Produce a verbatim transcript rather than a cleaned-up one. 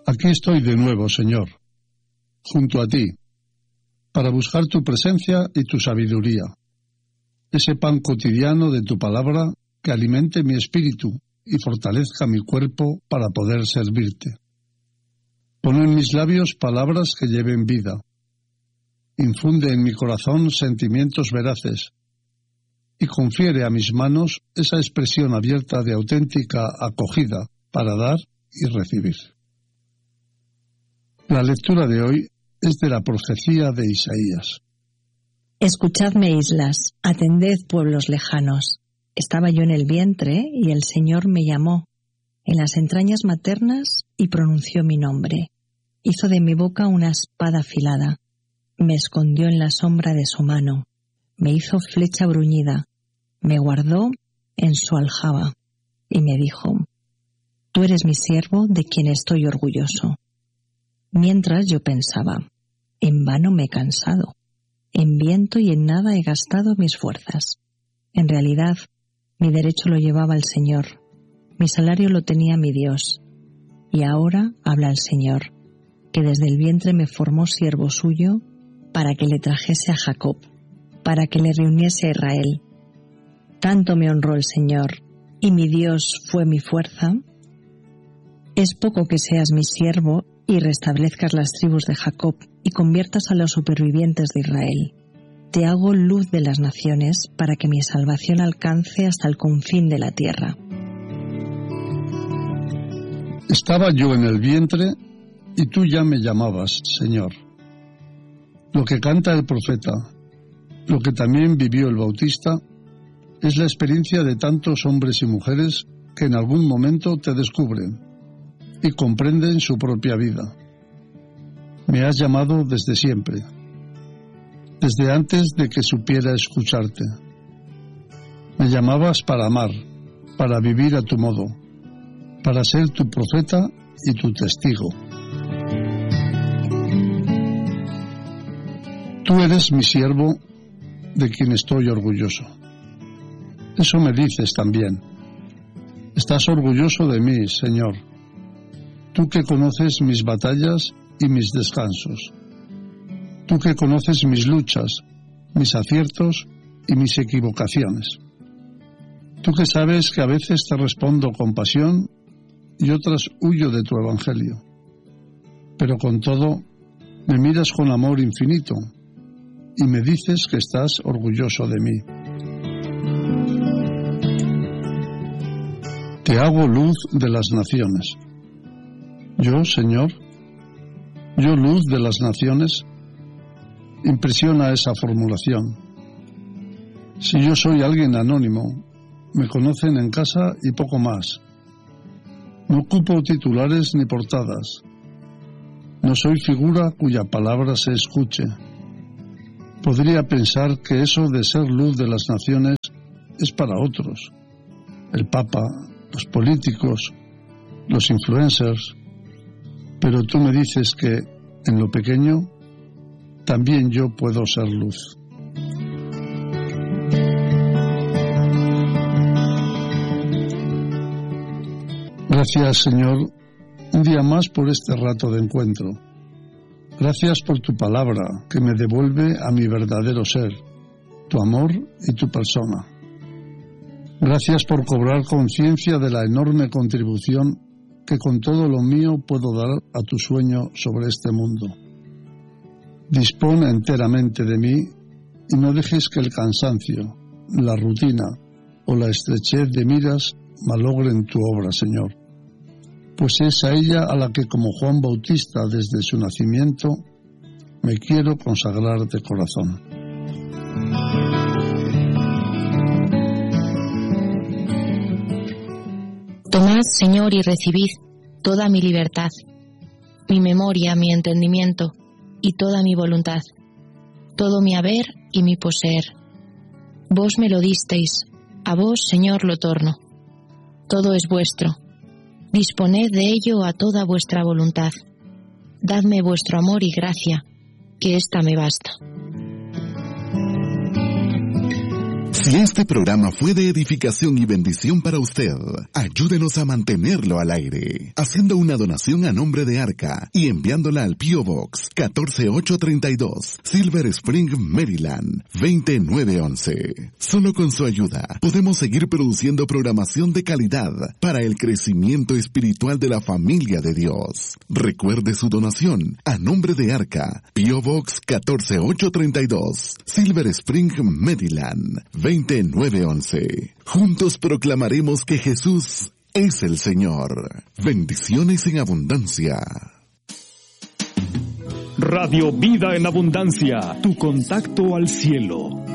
Aquí estoy de nuevo, Señor, junto a ti, para buscar tu presencia y tu sabiduría, ese pan cotidiano de tu palabra que alimente mi espíritu y fortalezca mi cuerpo para poder servirte. Pon en mis labios palabras que lleven vida. Infunde en mi corazón sentimientos veraces y confiere a mis manos esa expresión abierta de auténtica acogida para dar y recibir. La lectura de hoy es de la profecía de Isaías. Escuchadme, islas, atended, pueblos lejanos. Estaba yo en el vientre y el Señor me llamó en las entrañas maternas y pronunció mi nombre. Hizo de mi boca una espada afilada. Me escondió en la sombra de su mano. Me hizo flecha bruñida. Me guardó en su aljaba y me dijo: Tú eres mi siervo de quien estoy orgulloso. Mientras yo pensaba: en vano me he cansado. En viento y en nada he gastado mis fuerzas. En realidad, mi derecho lo llevaba el Señor. Mi salario lo tenía mi Dios. Y ahora habla el Señor, que desde el vientre me formó siervo suyo para que le trajese a Jacob, para que le reuniese a Israel. Tanto me honró el Señor, y mi Dios fue mi fuerza. Es poco que seas mi siervo y restablezcas las tribus de Jacob y conviertas a los supervivientes de Israel. Te hago luz de las naciones para que mi salvación alcance hasta el confín de la tierra. Estaba yo en el vientre y tú ya me llamabas, Señor. Lo que canta el profeta, lo que también vivió el Bautista, es la experiencia de tantos hombres y mujeres que en algún momento te descubren y comprenden su propia vida. Me has llamado desde siempre, desde antes de que supiera escucharte. Me llamabas para amar, para vivir a tu modo, para ser tu profeta y tu testigo. Tú eres mi siervo de quien estoy orgulloso. Eso me dices también. Estás orgulloso de mí, Señor. Tú que conoces mis batallas y mis descansos. Tú que conoces mis luchas, mis aciertos y mis equivocaciones. Tú que sabes que a veces te respondo con pasión y otras huyo de tu evangelio. Pero con todo, me miras con amor infinito y me dices que estás orgulloso de mí. Te hago luz de las naciones. Yo, Señor, yo luz de las naciones. Impresiona esa formulación. Si yo soy alguien anónimo, me conocen en casa y poco más. No ocupo titulares ni portadas. No soy figura cuya palabra se escuche. Podría pensar que eso de ser luz de las naciones es para otros. El Papa, los políticos, los influencers. Pero tú me dices que, en lo pequeño, también yo puedo ser luz. Gracias, Señor, un día más por este rato de encuentro. Gracias por tu palabra que me devuelve a mi verdadero ser, tu amor y tu persona. Gracias por cobrar conciencia de la enorme contribución que con todo lo mío puedo dar a tu sueño sobre este mundo. Dispón enteramente de mí y no dejes que el cansancio, la rutina o la estrechez de miras malogren tu obra, Señor. Pues es a ella a la que, como Juan Bautista desde su nacimiento, me quiero consagrar de corazón. Tomad, Señor, y recibid toda mi libertad, mi memoria, mi entendimiento y toda mi voluntad, todo mi haber y mi poseer. Vos me lo disteis, a vos, Señor, lo torno. Todo es vuestro. Disponed de ello a toda vuestra voluntad. Dadme vuestro amor y gracia, que ésta me basta. Si este programa fue de edificación y bendición para usted, ayúdenos a mantenerlo al aire, haciendo una donación a nombre de Arca y enviándola al P O Box catorce mil ochocientos treinta y dos, Silver Spring, Maryland, veinte mil novecientos once. Solo con su ayuda podemos seguir produciendo programación de calidad para el crecimiento espiritual de la familia de Dios. Recuerde su donación a nombre de Arca, P O Box catorce mil ochocientos treinta y dos, Silver Spring, Maryland, veinte mil novecientos once. Juntos proclamaremos que Jesús es el Señor. Bendiciones en abundancia. Radio Vida en Abundancia, tu contacto al cielo.